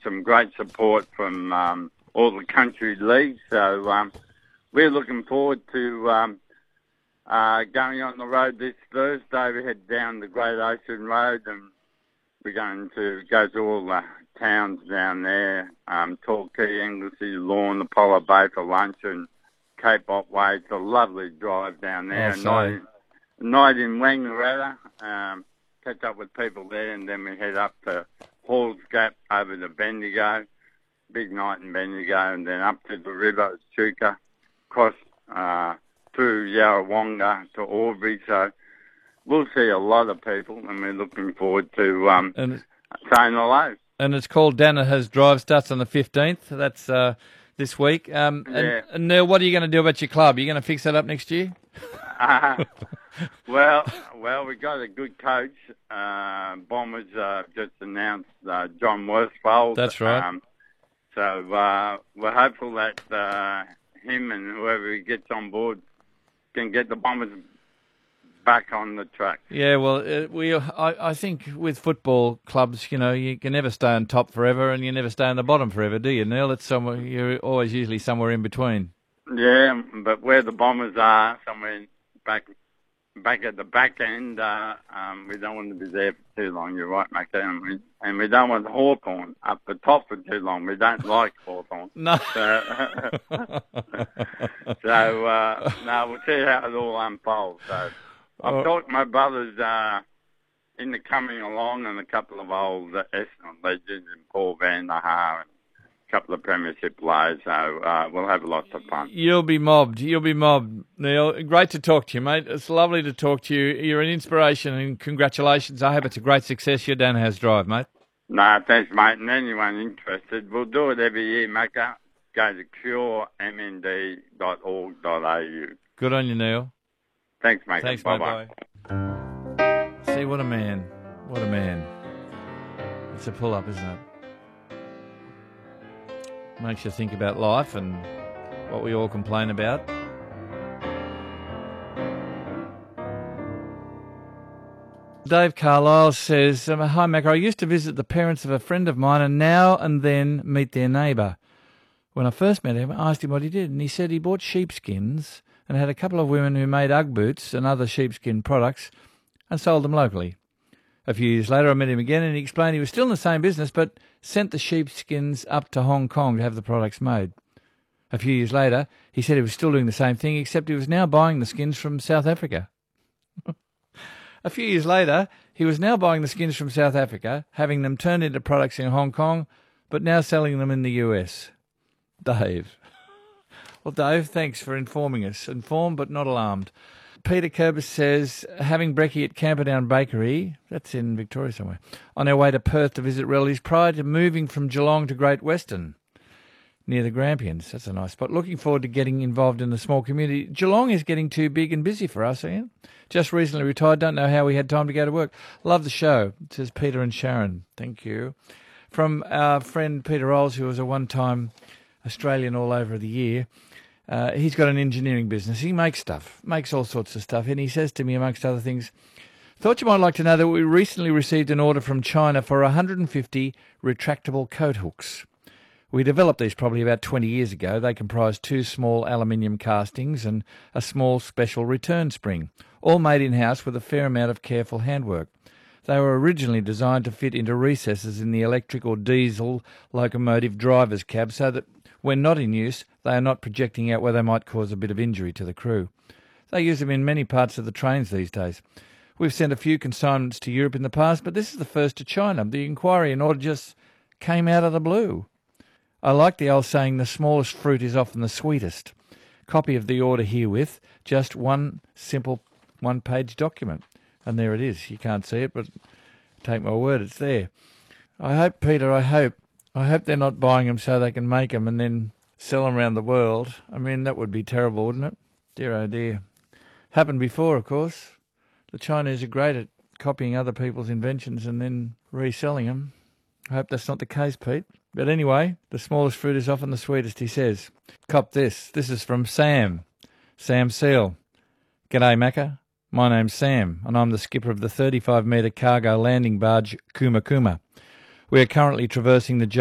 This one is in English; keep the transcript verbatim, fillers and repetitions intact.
some great support from um, all the country leagues. So um, we're looking forward to um, uh, going on the road this Thursday. We head down the Great Ocean Road, and we're going to go to all the towns down there, um, Torquay, Anglesey, Lorne, Apollo Bay for lunch, and Cape Otway. It's a lovely drive down there. Oh, night, in, night in Wangaratta, um, catch up with people there, and then we head up to Halls Gap over to Bendigo, big night in Bendigo, and then up to the river, Chuka, across uh, through Yarrawonga to Albury. So we'll see a lot of people, and we're looking forward to um, and, saying hello. And it's called Danaher's Drive, starts on the fifteenth. That's uh, this week. Um, and, yeah. and Neil, what are you going to do about your club? Are you going to fix that up next year? Uh, well, well, we got a good coach. Uh, Bombers uh, just announced uh, John Worsfold. That's right. Um, so uh, we're hopeful that uh, him and whoever he gets on board can get the Bombers back on the track. Yeah, well, uh, we. I, I think with football clubs, you know, you can never stay on top forever, and you never stay on the bottom forever, do you, Neil? It's somewhere. You're always usually somewhere in between. Yeah, but where the Bombers are, somewhere back, back at the back end, uh, um, we don't want to be there for too long. You're right, Mac. And we, and we don't want Hawthorn up the top for too long. We don't like Hawthorn. No. So, so uh, no, we'll see how it all unfolds. So. I've Oh. talked to my brothers uh, in the coming along, and a couple of old uh, Essendon legends, and Paul Van der Haar, and a couple of premiership players. So uh, we'll have lots of fun. You'll be mobbed. You'll be mobbed, Neil. Great to talk to you, mate. It's lovely to talk to you. You're an inspiration, and congratulations. I hope it's a great success. Your Danaher's Drive, mate. No, thanks, mate. And anyone interested, we'll do it every year, Macca. Go to cure m n d dot org dot a u. Good on you, Neil. Thanks, mate. Thanks, Bye-bye. mate. Bye. See, what a man. What a man. It's a pull-up, isn't it? Makes you think about life and what we all complain about. Dave Carlisle says, um, hi, Mac. I used to visit the parents of a friend of mine and now and then meet their neighbour. When I first met him, I asked him what he did, and he said he bought sheepskins and had a couple of women who made Ugg boots and other sheepskin products and sold them locally. A few years later, I met him again, and he explained he was still in the same business but sent the sheepskins up to Hong Kong to have the products made. A few years later, he said he was still doing the same thing, except he was now buying the skins from South Africa. A few years later, he was now buying the skins from South Africa, having them turned into products in Hong Kong, but now selling them in the U S. Dave. Well, Dave, thanks for informing us. Informed but not alarmed. Peter Kerbis says, having brekkie at Camperdown Bakery, that's in Victoria somewhere, on our way to Perth to visit relatives prior to moving from Geelong to Great Western, near the Grampians. That's a nice spot. Looking forward to getting involved in the small community. Geelong is getting too big and busy for us, Ian. Just recently retired, don't know how we had time to go to work. Love the show, says Peter and Sharon. Thank you. From our friend Peter Rolls, who was a one-time Australian all over the year. Uh, he's got an engineering business. He makes stuff, makes all sorts of stuff. And he says to me, amongst other things, thought you might like to know that we recently received an order from China for one hundred fifty retractable coat hooks. We developed these probably about twenty years ago. They comprise two small aluminium castings and a small special return spring, all made in-house with a fair amount of careful handwork. They were originally designed to fit into recesses in the electric or diesel locomotive driver's cab so that when not in use, they are not projecting out where they might cause a bit of injury to the crew. They use them in many parts of the trains these days. We've sent a few consignments to Europe in the past, but this is the first to China. The inquiry and order just came out of the blue. I like the old saying, the smallest fruit is often the sweetest. Copy of the order herewith, just one simple one-page document. And there it is. You can't see it, but take my word, it's there. I hope, Peter, I hope, I hope they're not buying them so they can make them and then sell them around the world. I mean, that would be terrible, wouldn't it? Dear, oh dear. Happened before, of course. The Chinese are great at copying other people's inventions and then reselling them. I hope that's not the case, Pete. But anyway, the smallest fruit is often the sweetest, he says. Cop this. This is from Sam. Sam Seal. G'day, Macca. My name's Sam, and I'm the skipper of the thirty-five metre cargo landing barge Kuma Kuma. We are currently traversing the